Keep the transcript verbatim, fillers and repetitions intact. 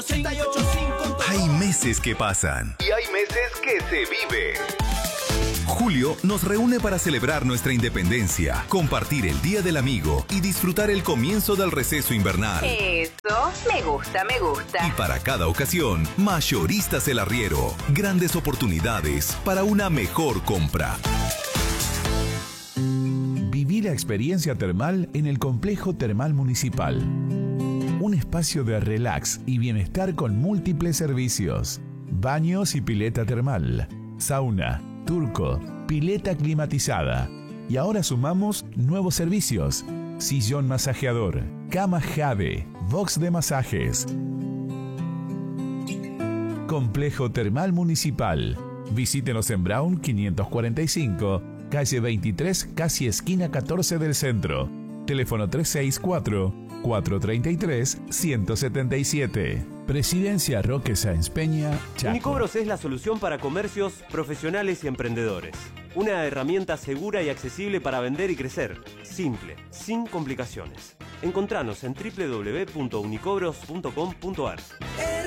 ochenta y ocho cinco. Hay meses que pasan y hay meses que se vive. Julio nos reúne para celebrar nuestra independencia, compartir el Día del Amigo y disfrutar el comienzo del receso invernal. Eso, me gusta, me gusta. Y para cada ocasión, Mayoristas El Arriero. Grandes oportunidades para una mejor compra. Viví la experiencia termal en el Complejo Termal Municipal. Un espacio de relax y bienestar con múltiples servicios. Baños y pileta termal, sauna, turco, pileta climatizada. Y ahora sumamos nuevos servicios. Sillón masajeador, cama Jade, box de masajes. Complejo Termal Municipal. Visítenos en Brown quinientos cuarenta y cinco, calle veintitrés, casi esquina catorce del centro. Teléfono tres seis cuatro, cuatro tres tres, uno siete siete siete. Presidencia Roque Sáenz Peña, Chaco. Unicobros es la solución para comercios, profesionales y emprendedores. Una herramienta segura y accesible para vender y crecer. Simple, sin complicaciones. Encontranos en doble u doble u doble u punto unicobros punto com punto a r.